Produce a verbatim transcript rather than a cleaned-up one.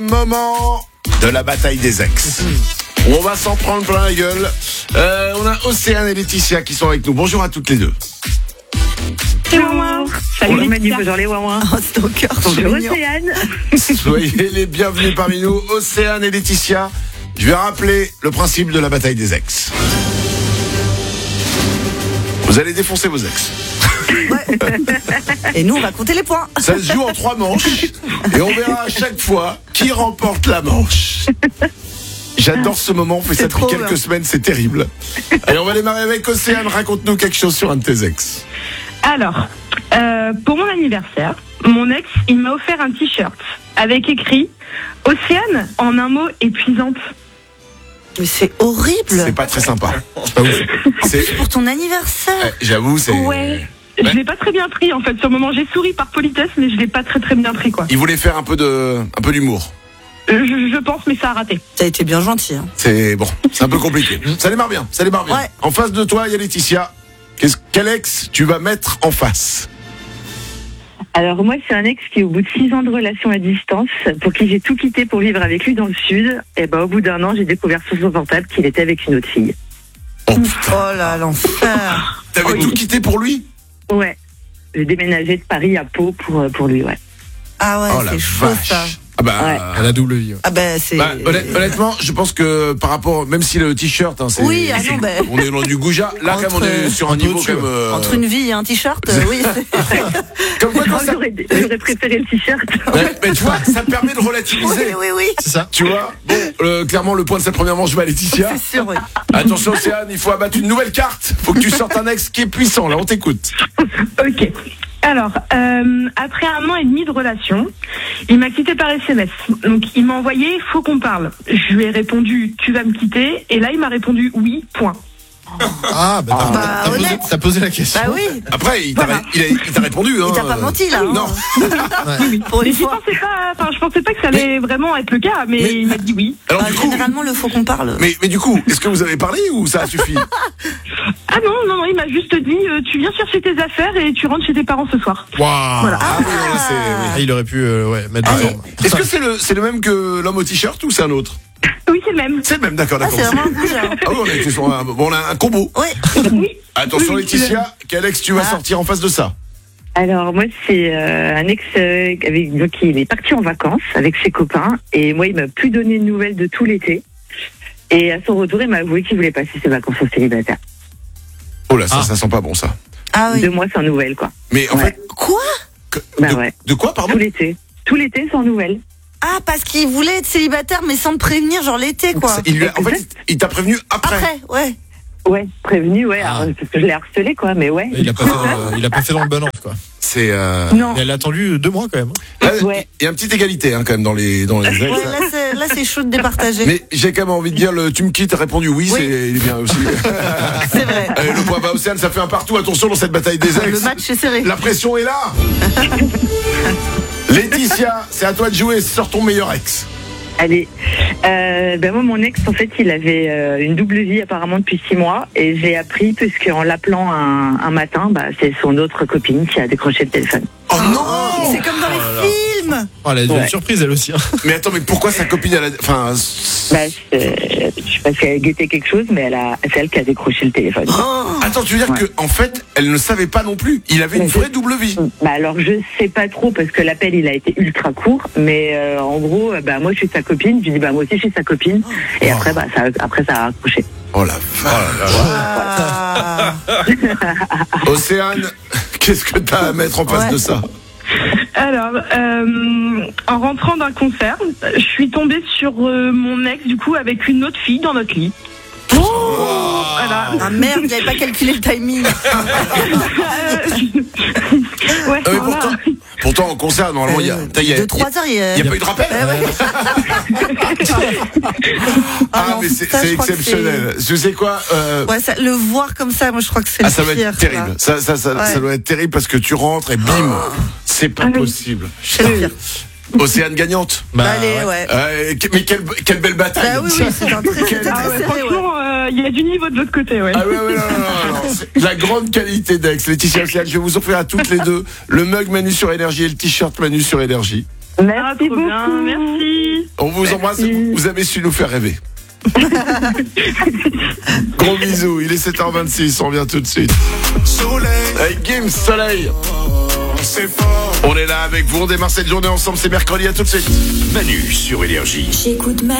Moment de la bataille des ex. On va s'en prendre plein la gueule. Euh, on a Océane et Laetitia qui sont avec nous. Bonjour à toutes les deux. Bonjour. Salut Bonjour. Laetitia. Bonjour les Wawa. Oh, c'est au cœur, Bonjour Océane. Soyez les bienvenus parmi nous, Océane et Laetitia. Je vais rappeler le principe de la bataille des ex. Vous allez défoncer vos ex. Ouais. Et nous, on va compter les points. Ça se joue en trois manches et on verra à chaque fois qui remporte la manche. J'adore ce moment, on fait ça depuis trop quelques bien. semaines, c'est terrible. Allez, on va démarrer avec Océane, raconte-nous quelque chose sur un de tes ex. Alors, euh, pour mon anniversaire, mon ex, il m'a offert un t-shirt avec écrit Océane, en un mot, épuisante. Mais c'est horrible. C'est pas très sympa. C'est pas ouf. C'est- C'est pour ton anniversaire. euh, J'avoue, c'est... Ouais. Je l'ai pas très bien pris en fait. Sur le moment, j'ai souri par politesse, mais je l'ai pas très très bien pris quoi. Il voulait faire un peu de, un peu d'humour. Euh, Je, je pense, mais ça a raté. T'as été bien gentil. Hein. C'est bon, c'est un peu compliqué. Ça démarre bien, ça démarre bien. Ouais. En face de toi, il y a Laetitia. Qu'est-ce, quel ex tu vas mettre en face? Alors moi, c'est un ex qui, au bout de six ans de relation à distance, pour qui j'ai tout quitté pour vivre avec lui dans le sud, et ben au bout d'un an, j'ai découvert sur son portable qu'il était avec une autre fille. Oh putain, Oh là, l'enfer. t'avais Oui. tout quitté pour lui? Ouais. J'ai déménagé de Paris à Pau pour, pour lui, ouais. Ah ouais, Oh la c'est chaud vache. ça. Ah bah, Ouais. euh, À la double vie. Ouais. Ah ben c'est. bah, honnêt- honnêtement, je pense que par rapport, même si le t-shirt, hein, c'est, Oui, ah non, bah. on est dans du goujat. Là, quand même, on est Entre- sur un un peu niveau au-dessus, quand même. euh, Entre une vie et un t-shirt, euh, oui. c'est- Comme quoi, quand Moi, ça, j'aurais, j'aurais préféré le t-shirt. mais, mais tu vois, ça permet de Oui, relativiser. oui, oui. C'est ça. Tu vois, bon, euh, clairement, le point de cette première manche va à Laetitia. C'est sûr, oui. Attention, Océane, il faut abattre une nouvelle carte. Faut que tu sortes un ex qui est puissant. Là, on t'écoute. Ok. Alors, euh, après un an et demi de relation, il m'a quitté par S M S. Donc, il m'a envoyé « Faut qu'on parle ». Je lui ai répondu « Tu vas me quitter ?» Et là, il m'a répondu « Oui, point ». Ah, bah, t'as, Bah, t'as posé, honnête. t'as posé la question. Bah oui. Après, il t'a, Voilà. il a- il t'a répondu. Hein, Il t'a pas euh, menti là. hein. Non. Pour Mais une j'y fois. pensais pas, enfin, je pensais pas que ça allait vraiment être le cas, mais, Mais- il m'a dit oui. Alors Bah, du coup, généralement, le faut qu'on parle. mais, mais du coup, est-ce que vous avez parlé ou ça a suffi? Ah non, non, non, il m'a juste dit euh, tu viens chercher tes affaires et tu rentres chez tes parents ce soir. Waouh. Voilà. Ah oui, non, là, c'est. oui. Ah, il aurait pu euh, ouais, mettre Allez. des formes. Est-ce que c'est le, c'est le même que l'homme au t-shirt ou c'est un autre? Oui, c'est le même. C'est le même, d'accord, Ah, d'accord. c'est vraiment un goujat. Ah oui, on a été sur un, bon, on a un combo. Ouais. Oui. Attention, Oui, Laetitia, quel ex tu vas Ah. sortir en face de ça? Alors moi, c'est euh, un ex euh, avec donc, il est parti en vacances avec ses copains, et moi, il m'a plus donné de nouvelles de tout l'été. Et à son retour, il m'a avoué qu'il voulait passer ses vacances au célibataire. Oh là, ça, Ah. ça sent pas bon, ça. Ah oui. Deux mois sans nouvelles, quoi. Mais en Ouais. fait, Quoi? que- Bah de, ouais. de quoi, pardon? Tout l'été. Tout l'été sans nouvelles. Ah, parce qu'il voulait être célibataire, mais sans te prévenir, genre l'été, quoi. Il lui a- en fait, il t'a prévenu après. Après, ouais. Ouais, prévenu, ouais. Ah. Alors, parce que je l'ai harcelé, quoi, mais ouais. Il a pas fait, euh, il a pas fait dans le bon ordre, quoi. C'est. Euh... Non. Et elle a attendu deux mois quand même. Là, Ouais. il y a une petite égalité hein, quand même dans les dans les ex. Ouais, là, c'est, là, c'est chaud de départager. Mais j'ai quand même envie de dire le tu me quittes, répondu oui, Oui. c'est il est bien aussi. C'est vrai. Allez, le point va Océane, ça fait un partout. Attention dans cette bataille des ex. Le match est serré. La pression est là. Laetitia, c'est à toi de jouer. Sors ton meilleur ex. Allez. Euh, ben moi, mon ex, en fait, il avait euh, une double vie apparemment depuis six mois. Et j'ai appris, puisqu'en l'appelant un, un matin, bah, c'est son autre copine qui a décroché le téléphone. Oh non. C'est comme dans les films. Oh, elle a eu Ouais. une surprise elle aussi. Hein. Mais attends, mais pourquoi sa copine elle a... Enfin. Bah, c'est- je sais pas si elle a guetté quelque chose, mais elle a, c'est elle qui a décroché le téléphone. Oh. Attends, tu veux dire Ouais. que en fait, elle ne savait pas non plus. Il avait une Mais vraie je- double vie. Bah alors je sais pas trop parce que l'appel il a été ultra court, mais euh, en gros, euh, bah moi je suis sa copine, je lui dis bah moi aussi je suis sa copine, et Oh. après bah ça, après ça a raccroché. Oh la vache. Ah. Océane, qu'est-ce que t'as à mettre en face Ouais. de ça? Alors, euh, en rentrant d'un concert, je suis tombée sur euh, mon ex, du coup, avec une autre fille dans notre lit. Voilà. Ah merde, j'avais pas calculé le timing. Ouais, Ah, mais voilà. pourtant, pourtant, en concert, normalement, il y a. t'as- il y a- De trois heures, il y a. Il n'y a pas eu de rappel? Eh ouais. Ah, non, mais c'est ça, c'est je crois que exceptionnel. Je sais quoi euh, Ouais, ça, le voir comme ça, moi je crois que c'est Ah, le ça va pire. être terrible. là. Ça, ça, ça, Ouais. ça doit être terrible parce que tu rentres et bim, c'est pas Ah oui. possible. C'est le pire. Océane gagnante. Bah, Allez, ouais. ouais. Euh, que- mais quelle, quelle belle bataille. Bah oui, oui, c'est un très, c'était Ah très ouais, serré, ouais. franchement, euh, il y a du niveau de l'autre côté, ouais. Ah ouais, ouais, non, non, non, non, c'est la grande qualité d'Aix. Laetitia, Océane, je vais vous offrir à toutes les deux le mug Manu sur Énergie et le t-shirt Manu sur Énergie. Merci Ah, trop beaucoup. bien, merci. On vous Merci. embrasse, vous avez su nous faire rêver. Gros bisous, il est sept heures vingt-six, on revient tout de suite. Avec Gims, Soleil. On est là avec vous, on démarre cette journée ensemble, c'est mercredi, à tout de suite. Manu sur Énergie. J'écoute ma